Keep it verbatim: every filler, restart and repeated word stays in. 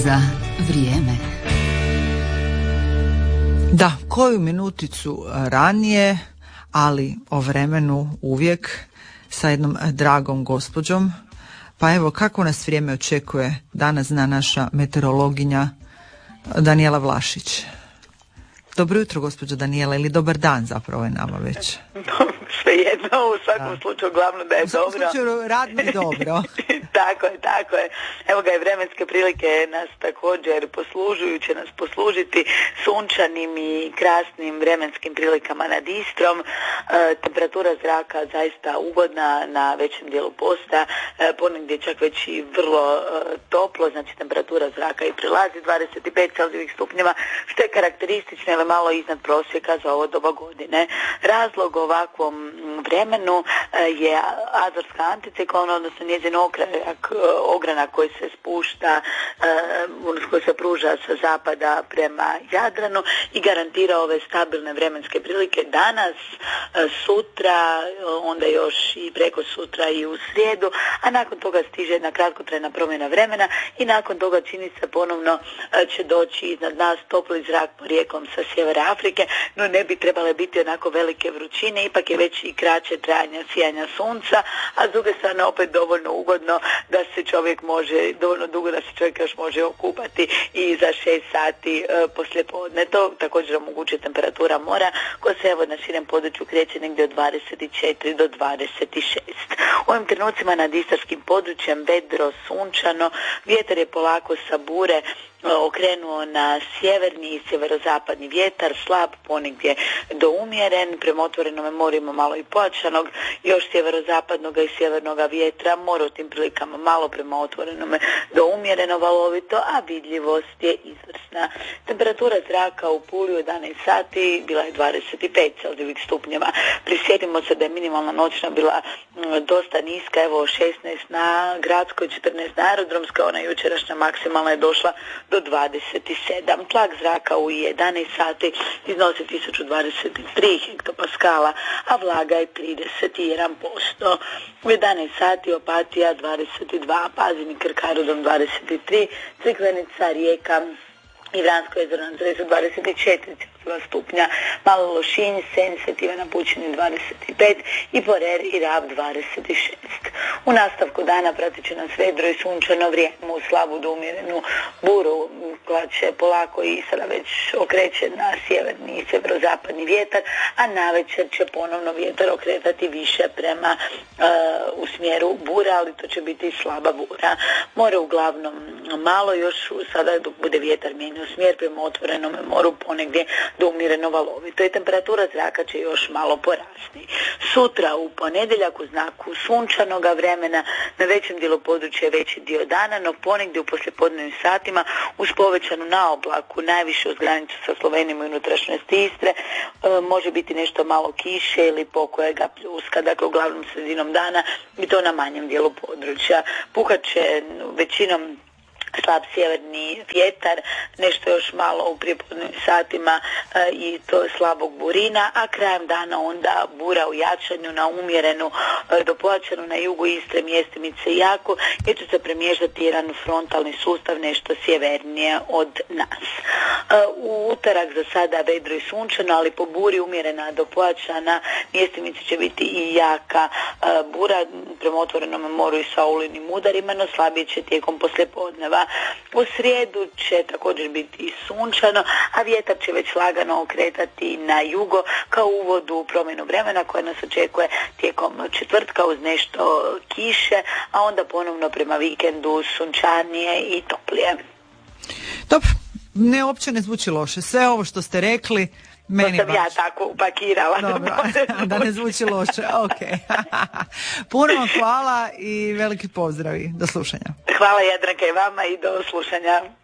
za vrijeme. Da, koju minuticu ranije, ali o vremenu uvijek sa jednom dragom gospođom. Pa evo, kako nas vrijeme očekuje, danas zna naša meteorologinja Danijela Vlašić. Dobro jutro, gospođo Danijela, ili dobar dan zapravo je nama već. Svejedno, u svakom da. slučaju glavno da je u svakom dobro. U slučaju radno i dobro. Tako je, tako je. Evo ga, i vremenske prilike nas također poslužuju, će nas poslužiti sunčanim i krasnim vremenskim prilikama nad Istrom. E, temperatura zraka zaista ugodna na većem dijelu posta, e, ponegdje čak već i vrlo e, toplo, znači temperatura zraka i prilazi dvadeset pet celzijevih stupnjeva, što je karakteristično, ali malo iznad prosjeka za ovo doba godine. Razlog ovakvom vremenu e, je azorska anticiklona, odnosno njezin okrajak, ogranak koji se spušta, e, koji se pruža sa zapada prema Jadranu i garantira ove stabilne vremenske prilike danas, e, sutra, onda još i preko sutra i u srijedu, a nakon toga stiže jedna kratkotrajna promjena vremena i nakon toga čini se ponovno e, će doći iznad nas topli zrak porijeklom sa sjevera Afrike, no ne bi trebale biti onako velike vrućine, ipak je već i kraće trajanja sijanja sunca, a s druge strane opet dovoljno ugodno da se čovjek može, dovoljno dugo da se čovjek još može okupati i za šest sati e, poslijepodne. To također omogućuje temperatura mora koja se evo na širem području kreće negdje od dvadeset četiri do dvadeset šest. U ovim trenucima nad istarskim područjem vedro, sunčano, vjetar je polako sa bure okrenuo na sjeverni i sjeverozapadni vjetar, slab ponegdje do umjeren, prema otvorenom moru ima malo i pojačanog, još sjeverozapadnog i sjevernog vjetra, more u tim prilikama malo prema otvorenom do umjereno valovito, a vidljivost je izvrsna. Temperatura zraka u Puli u jedanaest sati bila je dvadeset pet celzijevih stupnjeva. Prisjetimo se da je minimalna noćna bila m, dosta niska, evo šesnaest na gradskoj, četrnaest na aerodromskoj, ona jučerašnja maksimalna je došla do dvadeset sedam. Tlak zraka u jedanaest sati iznosi tisuću dvadeset tri hektopaskala, a vlaga je trideset jedan posto. U jedanaest sati Opatija dvadeset dva, Pazin i Krk aerodrom dvadeset tri, Crikvenica, Rijeka i Vransko jezero na dvadeset četiri stupnja, Malo Lošinj, Senj, Ivana Pučini dvadeset pet i Porer i Rab dvadeset šest. U nastavku dana pratit će nas vedro i sunčano vrijeme u slabu do umjerenu buru koja će polako i sada već okreće na sjeverni i sjeverozapadni vjetar, a navečer će ponovno vjetar okretati više prema uh, u smjeru bura, ali to će biti slaba bura. More uglavnom malo, još sada dok bude vjetar mijenjao smjer prema otvorenom moru ponegdje do umjereno valovito i temperatura zraka će još malo porasti. Sutra u ponedjeljak u znaku sunčanog vremena na većem dijelu područja veći dio dana, no ponegdje u poslijepodnevnim satima uz povećanu naoblaku, najviše uz granicu sa Slovenijom i unutrašnjosti Istre, e, može biti nešto malo kiše ili pokojega pljuska, dakle uglavnom sredinom dana i to na manjem dijelu područja. Puhat će većinom slab sjeverni vjetar, nešto još malo u prijepodnevnim satima e, i to slabog burina, a krajem dana onda bura u jačanju na umjerenu e, do pojačanu na jugu Istre, mjestimice jako, gdje će se premještati jedan frontalni sustav nešto sjevernije od nas. E, u utorak za sada vedro i sunčano, ali po buri umjerena do pojačana, mjestimice će biti i jaka e, bura prema otvorenom moru i sa olujinim udarima, no slabije će tijekom poslijepodneva. U srijedu će također biti sunčano, a vjetar će već lagano okretati na jugo kao uvod u promjenu vremena koja nas očekuje tijekom četvrtka uz nešto kiše, a onda ponovno prema vikendu sunčanije i toplije. Dobro, ne, uopće ne zvuči loše. Sve ovo što ste rekli, meni to sam baš. ja tako upakirala. Dobro, da, da ne zvuči loše. Ok. Puno vam hvala i veliki pozdravi. Do slušanja. Hvala Jadranka i vama i do slušanja.